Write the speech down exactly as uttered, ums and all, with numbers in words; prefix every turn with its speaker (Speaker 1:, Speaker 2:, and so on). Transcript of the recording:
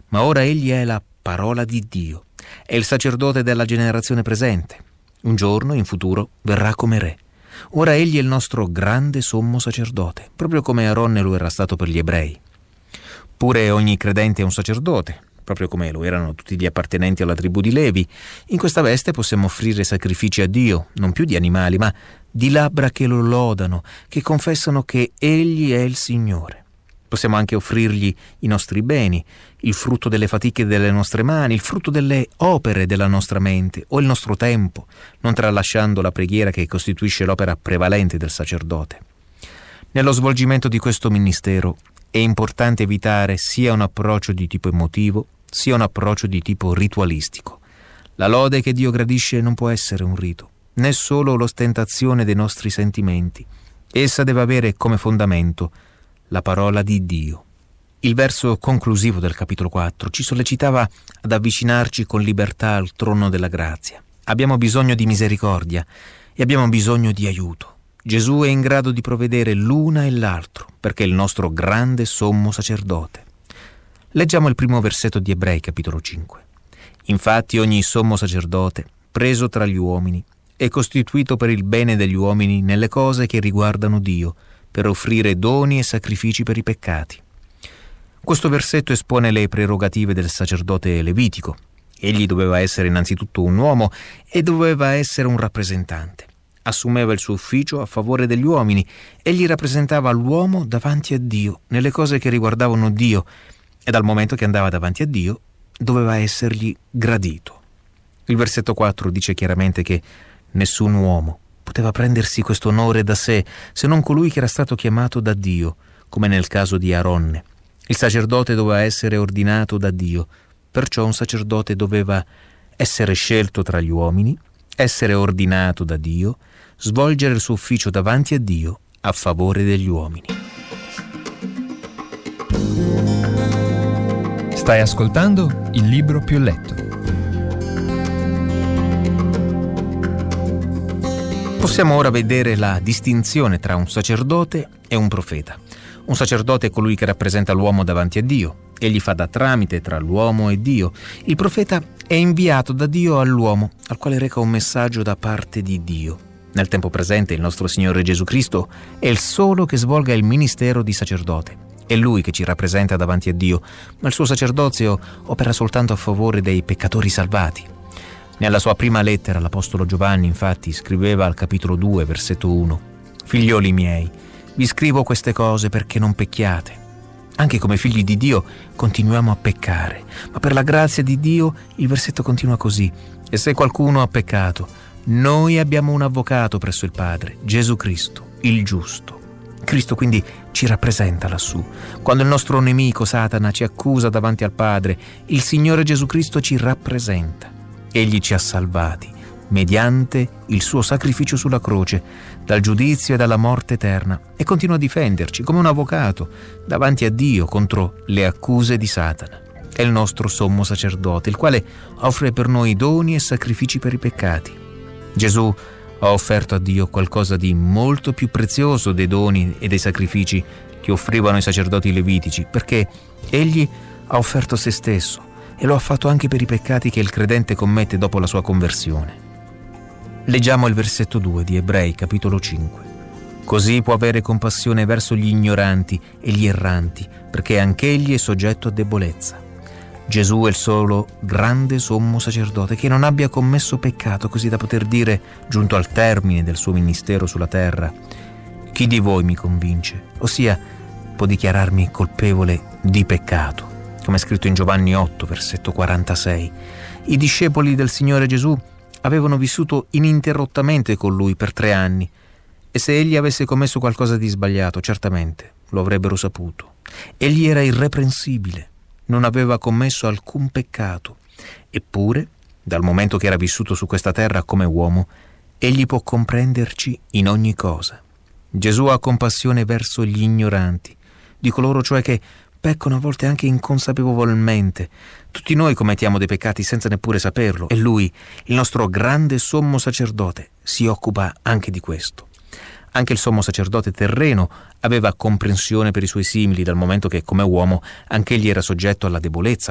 Speaker 1: ma ora egli è la parola di Dio, è il sacerdote della generazione presente. Un giorno, in futuro, verrà come re. Ora egli è il nostro grande sommo sacerdote, proprio come Aronne lo era stato per gli ebrei. Pure ogni credente è un sacerdote, proprio come lo erano tutti gli appartenenti alla tribù di Levi. In questa veste possiamo offrire sacrifici a Dio, non più di animali, ma di labbra che lo lodano, che confessano che Egli è il Signore. Possiamo anche offrirgli i nostri beni, il frutto delle fatiche delle nostre mani, il frutto delle opere della nostra mente o il nostro tempo, non tralasciando la preghiera che costituisce l'opera prevalente del sacerdote. Nello svolgimento di questo ministero è importante evitare sia un approccio di tipo emotivo, sia un approccio di tipo ritualistico. La lode che Dio gradisce non può essere un rito, né solo l'ostentazione dei nostri sentimenti. Essa deve avere come fondamento la parola di Dio. Il verso conclusivo del capitolo quattro ci sollecitava ad avvicinarci con libertà al trono della grazia. Abbiamo bisogno di misericordia e abbiamo bisogno di aiuto. Gesù è in grado di provvedere l'una e l'altro, perché è il nostro grande sommo sacerdote. Leggiamo il primo versetto di Ebrei, capitolo cinque. Infatti ogni sommo sacerdote, preso tra gli uomini, è costituito per il bene degli uomini nelle cose che riguardano Dio, per offrire doni e sacrifici per i peccati. Questo versetto espone le prerogative del sacerdote levitico. Egli doveva essere innanzitutto un uomo e doveva essere un rappresentante. Assumeva il suo ufficio a favore degli uomini. Egli rappresentava l'uomo davanti a Dio, nelle cose che riguardavano Dio, e dal momento che andava davanti a Dio doveva essergli gradito. Il versetto quattro dice chiaramente che nessun uomo poteva prendersi questo onore da sé, se non colui che era stato chiamato da Dio, come nel caso di Aronne. Il sacerdote doveva essere ordinato da Dio, perciò un sacerdote doveva essere scelto tra gli uomini, essere ordinato da Dio, svolgere il suo ufficio davanti a Dio a favore degli uomini.
Speaker 2: Stai ascoltando Il Libro Più Letto.
Speaker 1: Possiamo ora vedere la distinzione tra un sacerdote e un profeta. Un sacerdote è colui che rappresenta l'uomo davanti a Dio. Egli fa da tramite tra l'uomo e Dio. Il profeta è inviato da Dio all'uomo, al quale reca un messaggio da parte di Dio. Nel tempo presente il nostro Signore Gesù Cristo è il solo che svolga il ministero di sacerdote. È Lui che ci rappresenta davanti a Dio, ma il suo sacerdozio opera soltanto a favore dei peccatori salvati. Nella sua prima lettera l'Apostolo Giovanni, infatti, scriveva al capitolo due, versetto uno: «Figlioli miei, vi scrivo queste cose perché non pecchiate. Anche come figli di Dio continuiamo a peccare, ma per la grazia di Dio», il versetto continua così: «E se qualcuno ha peccato, noi abbiamo un avvocato presso il Padre, Gesù Cristo, il giusto». Cristo quindi ci rappresenta lassù. Quando il nostro nemico Satana ci accusa davanti al Padre, il Signore Gesù Cristo ci rappresenta. Egli ci ha salvati mediante il suo sacrificio sulla croce dal giudizio e dalla morte eterna e continua a difenderci come un avvocato davanti a Dio contro le accuse di Satana. È il nostro sommo sacerdote, il quale offre per noi doni e sacrifici per i peccati. Gesù ha offerto a Dio qualcosa di molto più prezioso dei doni e dei sacrifici che offrivano i sacerdoti levitici, perché egli ha offerto se stesso e lo ha fatto anche per i peccati che il credente commette dopo la sua conversione. Leggiamo il versetto due di Ebrei, capitolo cinque. «Così può avere compassione verso gli ignoranti e gli erranti, perché anch'egli è soggetto a debolezza». Gesù è il solo grande sommo sacerdote che non abbia commesso peccato, così da poter dire, giunto al termine del suo ministero sulla terra: «Chi di voi mi convince?» Ossia, può dichiararmi colpevole di peccato. Come è scritto in Giovanni otto, versetto quarantasei. I discepoli del Signore Gesù avevano vissuto ininterrottamente con Lui per tre anni e se egli avesse commesso qualcosa di sbagliato, certamente lo avrebbero saputo. Egli era irreprensibile, non aveva commesso alcun peccato. Eppure, dal momento che era vissuto su questa terra come uomo, egli può comprenderci in ogni cosa. Gesù ha compassione verso gli ignoranti, di coloro cioè che peccano a volte anche inconsapevolmente. Tutti noi commettiamo dei peccati senza neppure saperlo e Lui, il nostro grande sommo sacerdote, si occupa anche di questo. Anche il sommo sacerdote terreno aveva comprensione per i suoi simili, dal momento che, come uomo, anch'egli era soggetto alla debolezza,